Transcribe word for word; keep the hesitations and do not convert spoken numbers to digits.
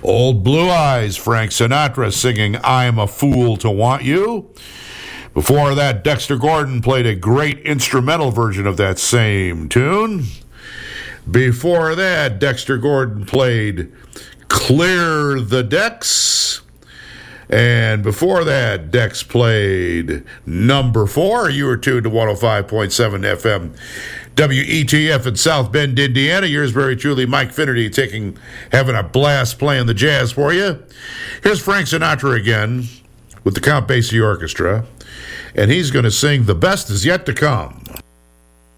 Old Blue Eyes, Frank Sinatra singing I'm a Fool to Want You. Before that, Dexter Gordon played a great instrumental version of that same tune. Before that, Dexter Gordon played Clear the Decks. And before that, Dex played Number Four. You were tuned to one oh five point seven F M W E T F in South Bend, Indiana. Yours very truly, Mike Finnerty, taking, having a blast playing the jazz for you. Here's Frank Sinatra again with the Count Basie Orchestra, and he's going to sing The Best Is Yet to Come.